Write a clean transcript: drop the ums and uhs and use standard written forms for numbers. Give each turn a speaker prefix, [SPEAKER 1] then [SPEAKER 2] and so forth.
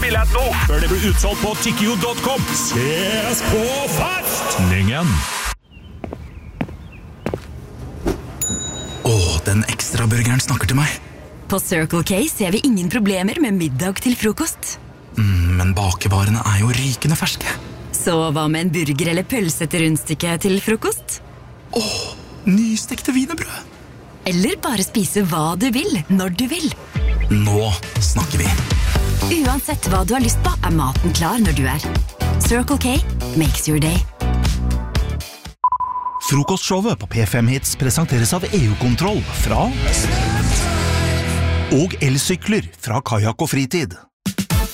[SPEAKER 1] billett nå, før det blir utsolgt på tikkio.com. Ses på festningen!
[SPEAKER 2] Den ekstra burgeren snakker til meg.
[SPEAKER 3] På Circle K ser vi ingen problemer med middag til frokost.
[SPEAKER 2] Men bakevarene jo rykende ferske.
[SPEAKER 3] Så hva med en burger eller pølse til rundstykke til frokost?
[SPEAKER 2] Nystekte wienerbrød.
[SPEAKER 3] Eller bare spise hva du vil, når du vil.
[SPEAKER 2] Nå snakker vi.
[SPEAKER 3] Uansett hva du har lyst på, maten klar når du Circle K makes your day.
[SPEAKER 4] Frokostshowet på P5 Hits presenteres av EU-kontroll fra og elsykler fra Kajak og Fritid.